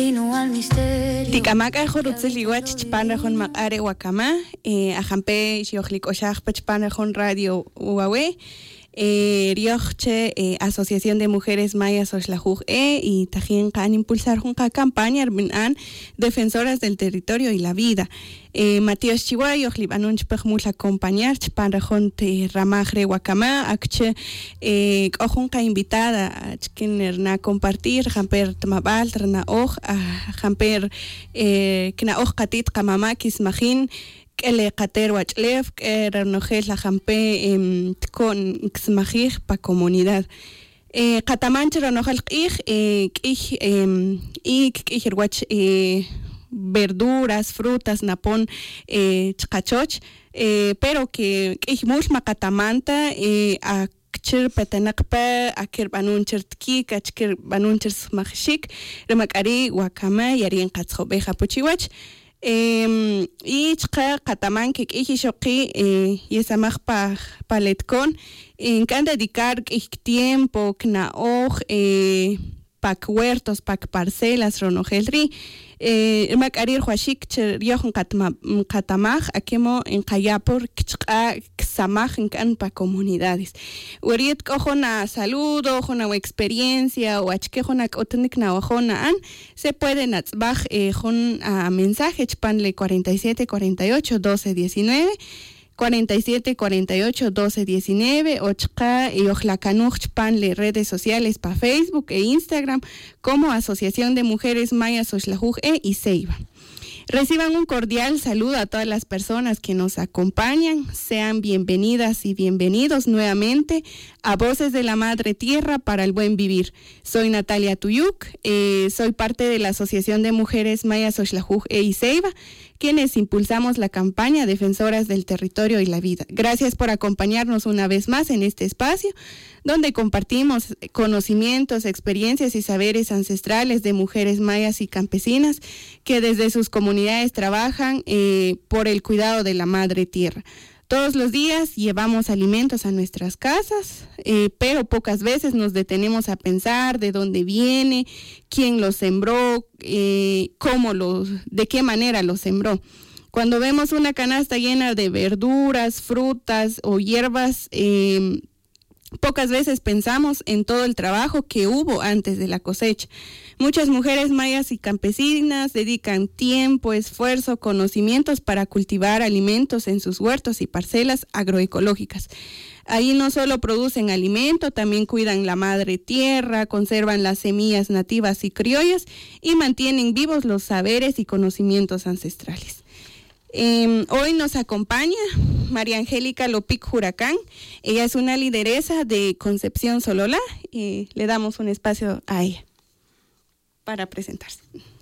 Tikamaka Jorutziliwach Chpanrajon Makare Wakama, Ajampe Xiojlik Oshach Pachpanrajon Radio Huawei, Rioche, Asociación de Mujeres Mayas Oxlajuj y Tajín Can impulsar junta campaña Arbinan Defensoras del Territorio y la Vida. Matías Chihuay, Ojlibanunch Pejmul acompañar, Chpanrajon te Ramajre Wakama, Akche, Ojunca invitada, Chkinerna compartir, Jamper Tamabal, Trana Oj, Jamper Kna Oj Katit Kamamakis Majin, Ele Qater Wachlev, Ranojel la Jampe con Xmajij pa comunidad. Catamanche Ranojel Wach verduras, frutas, napón, chcachoch, pero que much macatamanta a Chir petanakpa, akir banuncher tkik, achkir banuncher smachshik, remakari wakama yarin katzhobeja puchiwach. Y chka kataman que shoki yesamach paletkon en can dedicar tiempo kna oj pak huertos pak parcelas ronojelri makarir huashik cheriojon katamaj akemo en kayapor kchqa ksamaj en can pa comunidades uriet kojona saludo jona o experiencia o achkejona otnik na ojona an se pueden atzbaj jon a mensaje chpanle 47 48 12 19 47 48 12 19 ochka y ojlacanuj chpanle redes sociales pa Facebook e Instagram como Asociación de Mujeres Mayas Oxlajuj y Ceiba. Reciban un cordial saludo a todas las personas que nos acompañan. Sean bienvenidas y bienvenidos nuevamente a Voces de la Madre Tierra para el Buen Vivir. Soy Natalia Tuyuk, soy parte de la Asociación de Mujeres Mayas Oxlajuj y Ceiba, quienes impulsamos la campaña Defensoras del Territorio y la Vida. Gracias por acompañarnos una vez más en este espacio, donde compartimos conocimientos, experiencias y saberes ancestrales de mujeres mayas y campesinas que desde sus comunidades trabajan por el cuidado de la Madre Tierra. Todos los días llevamos alimentos a nuestras casas, pero pocas veces nos detenemos a pensar de dónde viene, quién lo sembró, de qué manera lo sembró. Cuando vemos una canasta llena de verduras, frutas o hierbas, pocas veces pensamos en todo el trabajo que hubo antes de la cosecha. Muchas mujeres mayas y campesinas dedican tiempo, esfuerzo, conocimientos para cultivar alimentos en sus huertos y parcelas agroecológicas. Ahí no solo producen alimento, también cuidan la madre tierra, conservan las semillas nativas y criollas y mantienen vivos los saberes y conocimientos ancestrales. Hoy nos acompaña María Angélica Lopic Huracán. Ella es una lideresa de Concepción Sololá y le damos un espacio a ella para presentarse.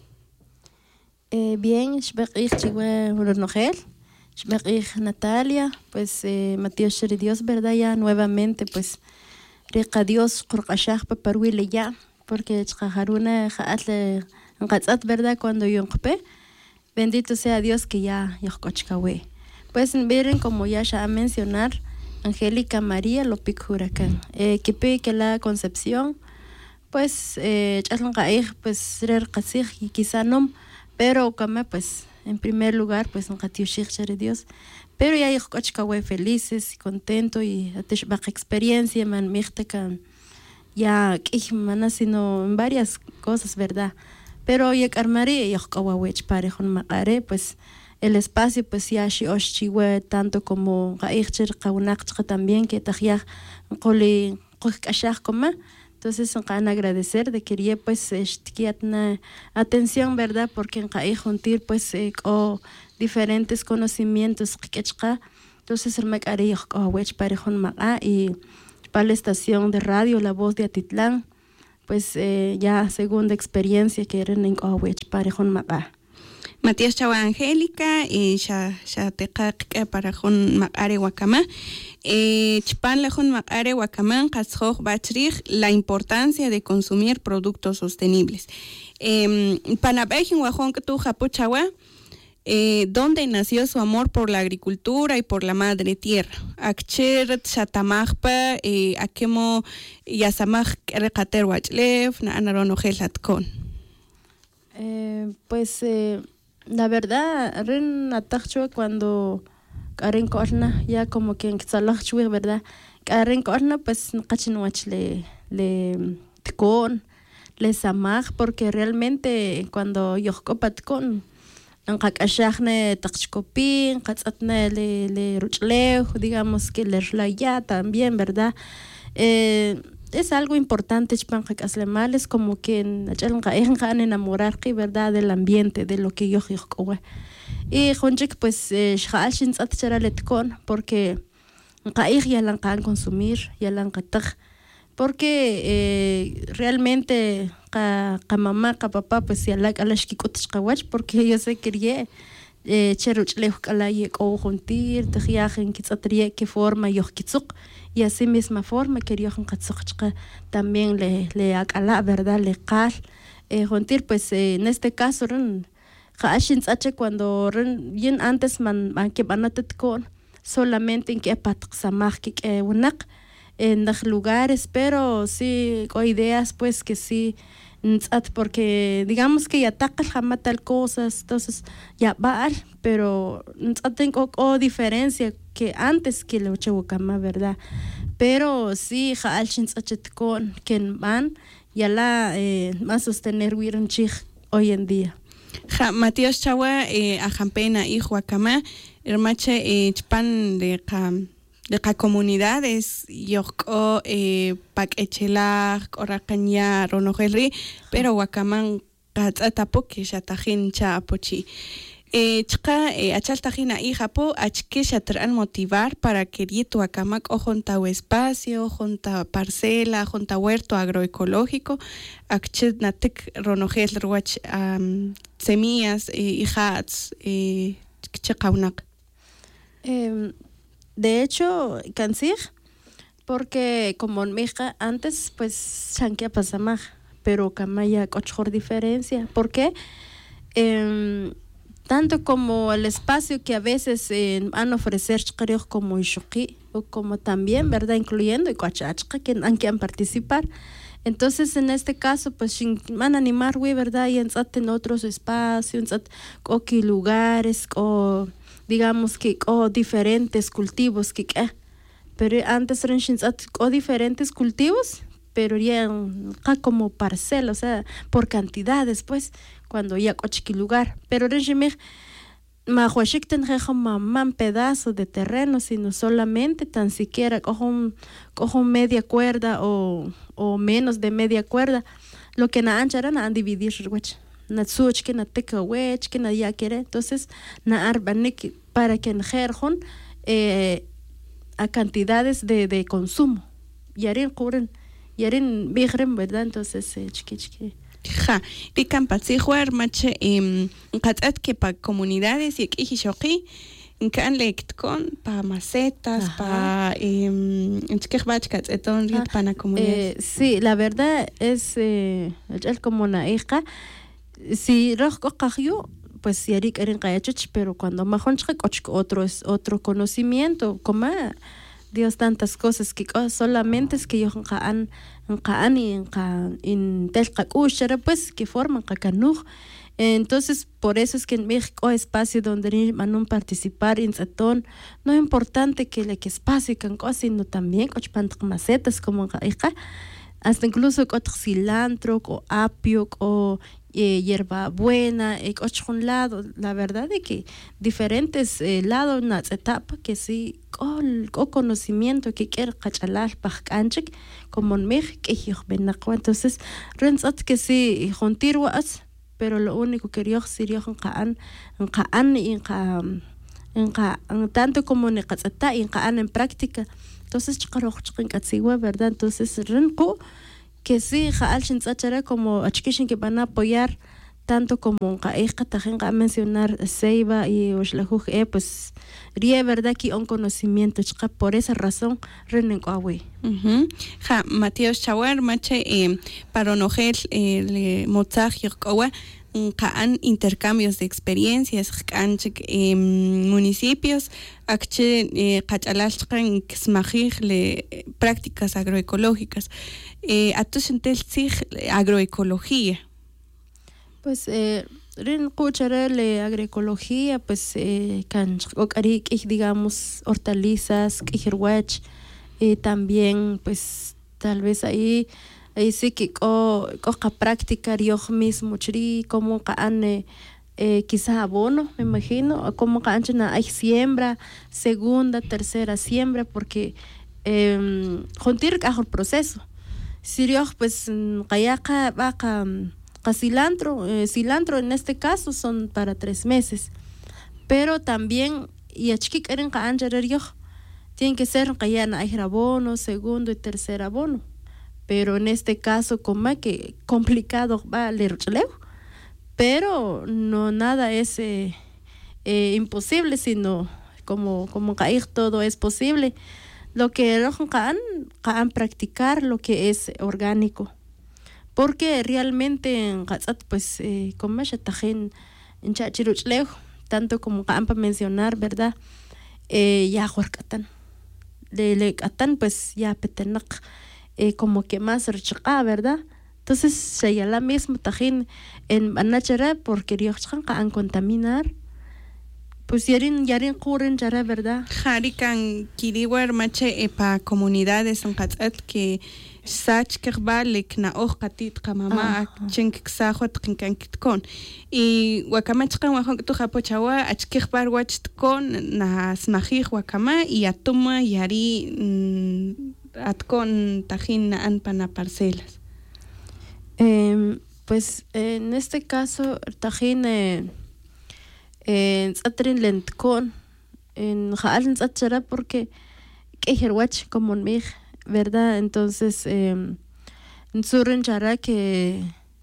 Bien, Shbekich Chigüe Nogel, Shbekich Natalia, pues Matías Sheridios, ¿verdad? Ya nuevamente, pues Rica Dios, Kurkashach, Paparwile ya, porque Chkajaruna, Jaatle, Ngatzat, ¿verdad? Cuando Yonkpe. Bendito sea Dios que ya Yokochkawe. Pues miren, como ya ha mencionar, Angélica María Lopic Huracán. Que la Concepción, pues, pues, y quizá no, pero como pues, en primer lugar, pues, un Dios. Pero ya Yokochkawe felices y contento y baja experiencia, man, ya, sino en varias cosas, ¿verdad? Pero ya armaré ya kawawech parejon makare pues el espacio pues ya shi oshchiwe tanto como gaixcher kaunaqcha también que tajya qoli qashaj koma. Entonces son agradecer de quería pues una atención, ¿verdad? Porque en juntir pues diferentes conocimientos qechqa. Entonces el makare ya kawawech parejon maka y para la estación de radio La Voz de Atitlán, pues ya segunda experiencia que eran en Owech parejon maka. Matías Chawa Angélica y ya te parejon makare wakama. Chpan lejon makare wakaman kasjoj bachrij la importancia de consumir productos sostenibles. Panabejin wajon que tu japuchawa. Donde nació su amor por la agricultura y por la madre tierra. Akcher chatamajpa, akemo yasamaj rekater wachlev, na anarono gelatkon. Pues la verdad, ren atachua cuando Karen Korna, ya como que en Tzalachchue, ¿verdad? Karen Korna, pues Kachinuach le tkon, le samaj, porque realmente cuando yohkopa tkon, Nkakashachne tachkopin, katzatne le ruchleu, digamos que le rlaya también, ¿verdad? Es algo importante, es como que en enamorar, ¿verdad? Del ambiente, de lo que yo y Honjik, pues, Shhalshin Tzatcharaletcon, porque ya la han consumir, ya la han porque realmente mamá, papá, pues ya la alashkikotchkawach, porque yo sé que cheruch lehkalaye o juntir, tejiajen kitzatrie, qué forma yo kitzuk, y así misma forma que yo también le acala, ¿verdad? Le cal, juntir, pues en este caso, cuando bien antes man que con solamente en que patxamaj que unak en los lugares, pero sí con ideas pues que sí porque digamos que ya tacal tal cosas, entonces ya va, pero tengo diferencia que antes que lo chewukama, ¿verdad? Pero sí con que van ya la más sostener wiran chich hoy en día. Matías Chawa a Jampena y Huacama, hermache chpan de comunidades, yoko paquechela, oracaña, ronojelri, pero Huacaman gatzatapo que shatajin chapochi. Chka achaltajina y japo, achke shatran motivar para que rieto acamak o junta espacio, junta parcela, junta huerto agroecológico, achit natek ronojel ruach semillas y hats chakaunak. De hecho, cansig, porque como en Mija antes, pues chanquea pasamaj, pero camaya cochor diferencia. ¿Por qué? Tanto como el espacio que a veces han ofrecer como Ishoki, o como también, ¿verdad? Incluyendo y Coachachka, que han participar. Entonces, en este caso, pues, van a animar, ¿verdad? Y en otros espacios, o lugares, o digamos que, o diferentes cultivos, pero antes eran o diferentes cultivos, pero ya como parcela, o sea, por cantidades, pues, cuando ya cochqui lugar, pero rejimir mahuashik tenjejo mamán pedazo de terreno, sino solamente tan siquiera cojo media cuerda o menos de media cuerda, lo que na anchara na dividir na such que na teca wech que na ya quiere, entonces na arbanik para que enjerjon a cantidades de consumo yarin curen yarin bigren, ¿verdad? Entonces chiqui Ja, pican patzijuar mache qatzat que pa comunidades y ihishoqi kan lectcon pa macetas, pa enchkebach eton rit pana comunidades. Sí, la verdad es el como una hija si rojo qayu pues yarik erin qayachuch, pero cuando majonchque otro conocimiento como Dios tantas cosas que solamente es que yo en telcacushara pues que forman cacanuj. Entonces por eso es que en México espacio donde van participar en satón no es importante que le que espacio sino también cochpan macetas como hasta incluso cilantro o apio o hierba buena, un lado, la verdad es que diferentes lados en la etapa que sí, con conocimiento que quiere cachalar pachkanchik, como en México, entonces, renzat que sí, juntirwas, pero lo único que yo sería en tanto como en práctica, entonces, ¿verdad? Entonces, renko que sí, como achkishin que van a apoyar tanto como a mencionar Ceiba y Oxlajuj, pues ría verdad que un conocimiento, por esa razón renen Huawei. Ja, Matías Chawar, mache para nojel le mozaj yokowa han intercambios de experiencias en municipios akche qachalashqan kismajij le prácticas agroecológicas atusentel sig agroecología. Pues rin cucharale agroecología, pues can digamos hortalizas, quijirwach, también pues tal vez ahí sí que coja práctica yo mismo chri como can quizá abono, me imagino, como canchana hay siembra, segunda, tercera siembra, porque juntir el proceso. Si yo pues kayaka vaca cilantro, cilantro en este caso son para 3 meses, pero también y achki quieren tienen que ser kayana hay abono, segundo y tercer abono, pero en este caso como que complicado va leer, pero no nada es imposible, sino como caer todo es posible. Lo que can practicar lo que es orgánico, porque realmente pues como ya tajen en chachiruchleo, tanto como can para mencionar, verdad, ya huarcatan le catan pues ya petenak como que más rica, verdad. Entonces se ya la misma tajín en banachara porque Dios can contaminar, pues yarin curen chara, verdad. Harikan kiriwar mache pa comunidades en qatzat que sach kerbalik na oqatit qamama chinksaxot qinkan kitkon y wakamachqan wajon tu japochawa achkirbar wachtkon na smajij wakama y atuma yari atkon tajin na anpana parcelas. Pues en este caso tajín en Zatrin Lentkon, en Jaal Zatzara, porque Kejerwach como en mig, ¿verdad? Entonces, en Surin Chara que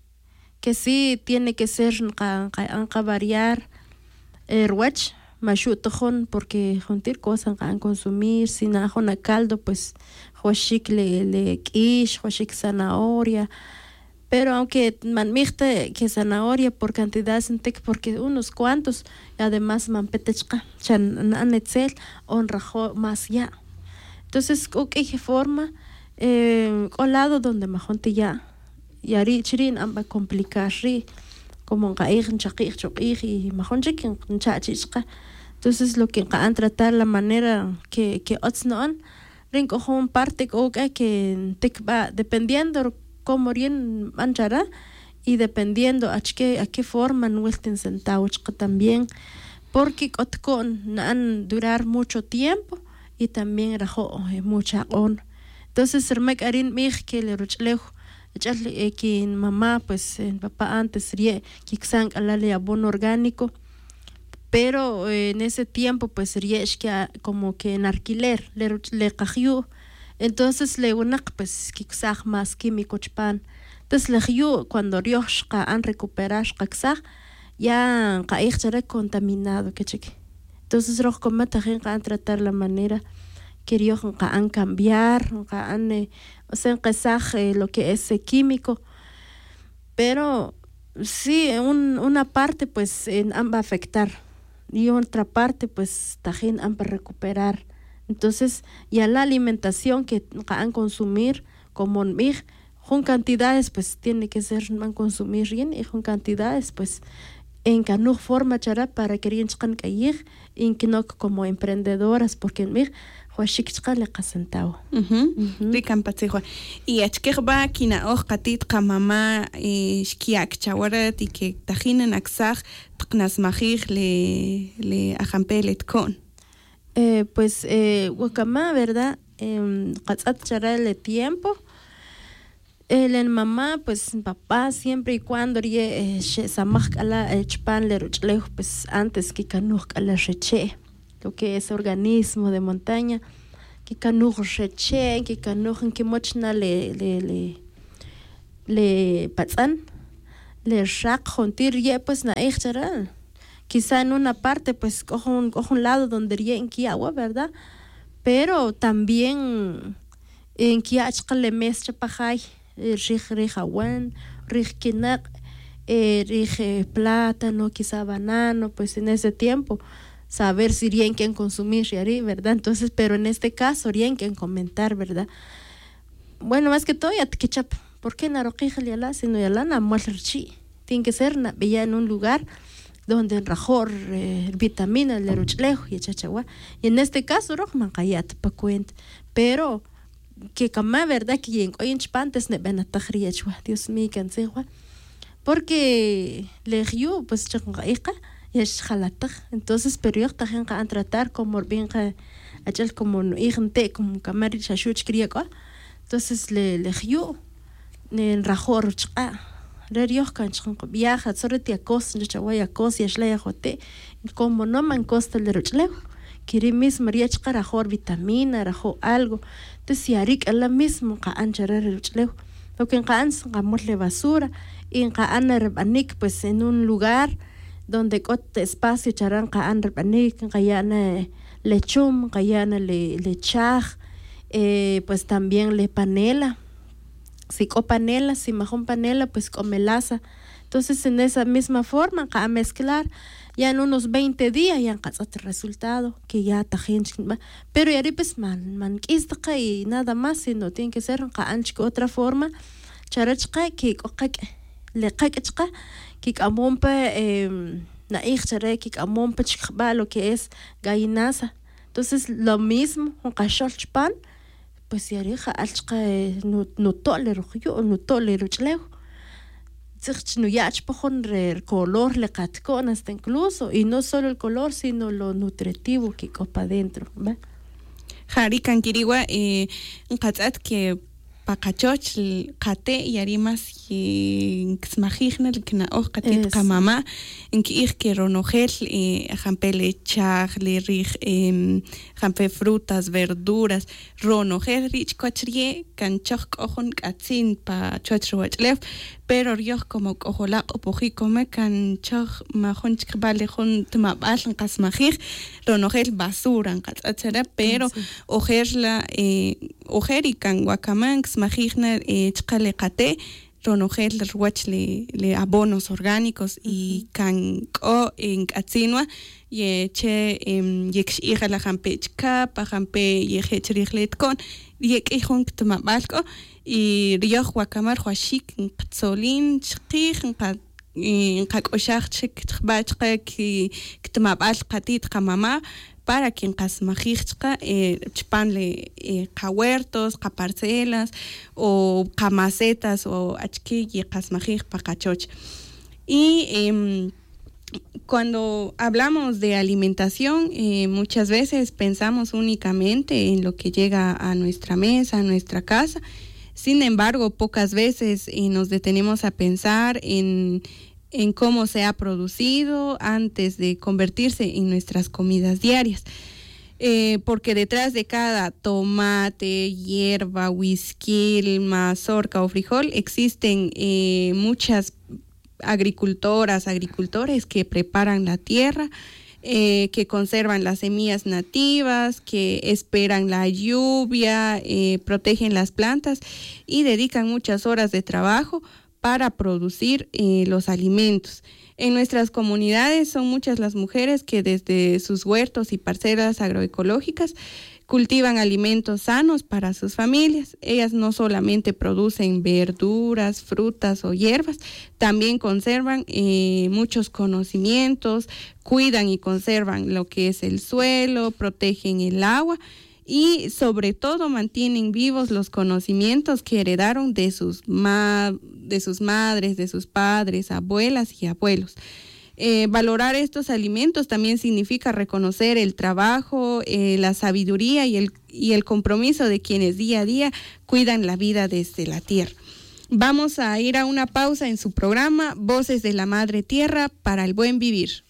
sí tiene que ser anca variar Erwach, Mashutojon, porque juntir cosas han consumir, sin ajon a caldo, pues Huashik le quish, Huashik zanahoria. Pero aunque manmigte que zanahoria por cantidad sentek porque unos cuantos y además mampetechka chan anetzel honrajo más ya. Entonces qué forma colado donde majonte ya y ari chirin amba complicar como caer en chaqich y majonchik en chachichka. Entonces lo que han tratar la manera que otsnoan rincojon parte que tekba dependiendo como rien manchara y dependiendo a qué forma nuestros centavos también, porque con han durar mucho tiempo y también rajo mucha on. Entonces sermek arin mig que le ruchlejo que mamá pues papá antes rie que sang alale abono orgánico, pero en ese tiempo pues rie que como que en alquiler le cajió. Entonces le unak pues kixaj más químico chpan. Entonces le yu cuando Dios han recuperar kaxaj ya caer contaminado que cheque. Entonces rojo como tajen han tratar la manera que Dios han cambiar, han o sea lo que es químico. Pero sí una parte pues han va a afectar y otra parte pues tajen han para recuperar. Entonces, ya la alimentación que han consumir como mig, con cantidades pues tiene que ser man consumir bien y con cantidades pues en canu forma chara para que rienchkan caer en que no como emprendedoras porque mig huashik chale qasentao. Rican patsejo. Y achkirba kina oqatit qamama shkiak chawarat y que tajinen aksaj tqnas majij le ajampelet con. Pues Wakama, ¿verdad? Qatzat charale tiempo. El mamá, pues papá, siempre y cuando rie samaj ala chpan le ruchlejo, pues antes que kanuj ala reche, lo que es organismo de montaña, que kanuj reche, que kanuj en que mochna le patzan, le rak jontir ye pues na charal. Quizá en una parte pues cojo un lado donde rie en agua, ¿verdad? Pero también en le mes chapajay rij awan, rij kinak, rij plátano, quizá banano, pues en ese tiempo saber si rien que consumir, ¿verdad? Entonces, pero en este caso rien que comentar, ¿verdad? Bueno, más que todo ya te quechap, ¿por qué naroqija yala sino yala na mualchi? tiene que ser ya en un lugar donde rajor vitaminas le ruchlejo y chachagua. Y en este caso rohman kayat pa cuent, pero que kama verdad que en hoy en pantes ne benatagriachwa, Dios mío, cansegua. Porque legió pues changaiqa y es jalatag. Entonces pero yo tajen a tratar como binga achel como no igente como kamari chashuch kriaka. Entonces legió en rajor chqa. Rerios canchon viaja sobre ti acos chawaya cos y ashlaya jote como no man costa el ruchleo. Kiri mismo maría chqa rajor vitamina, rajo algo. Entonces yarik la mismo ka anchara ruchleo. Lo que en cans gamosle basura y en Kaan Rebanik, pues en un lugar donde cote espacio charán Kaan Rebanik, Gayana lechum, Gayana lechaj, pues también le panela, si copanela, si majón panela, pues comelaza. Entonces en esa misma forma, a mezclar, ya en unos 20 días ya han el resultado, que ya tajín, pero ya pues man quistaka y nada más, sino tiene que ser otra forma, charachka que le qaqachqa kik amompa na ixchare kik amompa chqba lo que es gallinaza. Entonces lo mismo un qasholchpan pues yarija alchqa no tole rojo no tole ruchleo tsich no yach pojón el color le qatkon hasta incluso y no solo el color sino lo nutritivo que copa dentro, ¿va? Jarikan kiriwa qatzat que Pacachoch, Kate y Arimas, y Xmajigner, que na Katit Kamama, en que Ronogel, Jampe lechaj, le rig, Jampe frutas, verduras, Ronogel, Rich Cochrie, Canchoch, Ojon, Katzin, Pa Chochruachlev, pero Rioch como Ojola, Opoji, come Canchoch, Majon Chkbalejon, Tmabal, Kasmajig, Ronogel, Basuran, Katzera, pero Ojerla, Ojerikan, Guacaman, Xmajigner, Chkaleqate, Ronogel, le abonos orgánicos y can o en Katzinua, y che, yekshira la jampechka, pa jampe yechrichlet con, yekihon tmabalko, y rioch guacamar, huashik, tzolin, chkich, en kakoshach, chkbachka, ki tmabal katit kamama, para quien casmajichka, chpanle cahuertos, caparcelas o camacetas o achki y casmajij pacachoch. Y cuando hablamos de alimentación, muchas veces pensamos únicamente en lo que llega a nuestra mesa, a nuestra casa. Sin embargo, pocas veces nos detenemos a pensar en cómo se ha producido antes de convertirse en nuestras comidas diarias. Porque detrás de cada tomate, hierba, whisky, mazorca o frijol existen muchas agricultores que preparan la tierra, que conservan las semillas nativas, que esperan la lluvia, protegen las plantas y dedican muchas horas de trabajo para producir los alimentos. En nuestras comunidades son muchas las mujeres que desde sus huertos y parcelas agroecológicas cultivan alimentos sanos para sus familias. Ellas no solamente producen verduras, frutas o hierbas, también conservan muchos conocimientos, cuidan y conservan lo que es el suelo, protegen el agua y sobre todo mantienen vivos los conocimientos que heredaron de sus madres, de sus padres, abuelas y abuelos. Valorar estos alimentos también significa reconocer el trabajo, la sabiduría y el compromiso de quienes día a día cuidan la vida desde la tierra. Vamos a ir a una pausa en su programa Voces de la Madre Tierra para el Buen Vivir.